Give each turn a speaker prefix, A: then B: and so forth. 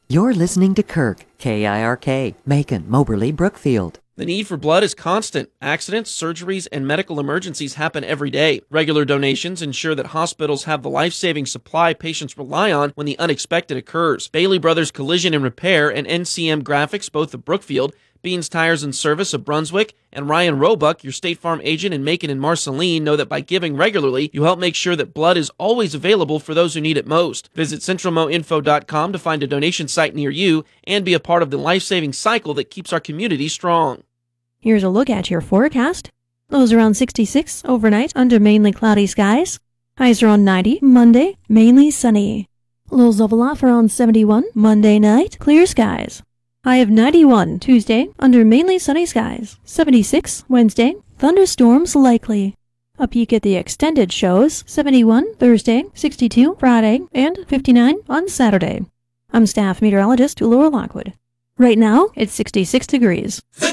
A: You're listening to Kirk, KIRK, Macon, Moberly, Brookfield.
B: The need for blood is constant. Accidents, surgeries, and medical emergencies happen every day. Regular donations ensure that hospitals have the life-saving supply patients rely on when the unexpected occurs. Bailey Brothers Collision and Repair and NCM Graphics, both of Brookfield, Beans Tires and Service of Brunswick, and Ryan Roebuck, your State Farm agent in Macon and Marceline, know that by giving regularly, you help make sure that blood is always available for those who need it most. Visit centralmoinfo.com to find a donation site near you and be a part of the life-saving cycle that keeps our community strong.
C: Here's a look at your forecast. Lows around 66 overnight under mainly cloudy skies. Highs around 90 Monday, mainly sunny. Lows level off around 71 Monday night, clear skies. High of 91 Tuesday under mainly sunny skies. 76 Wednesday, thunderstorms likely. A peek at the extended shows 71 Thursday, 62 Friday, and 59 on Saturday. I'm staff meteorologist Laura Lockwood. Right now, it's 66 degrees.